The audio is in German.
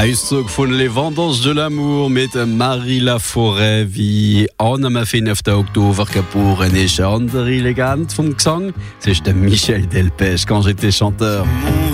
Auszug von Les Vendanges de l'Amour mit Marie Laforêt, wie am 5. Oktober geboren ist. Eine andere Legende vom Gesang, das ist der Michel Delpech, quand j'étais chanteur.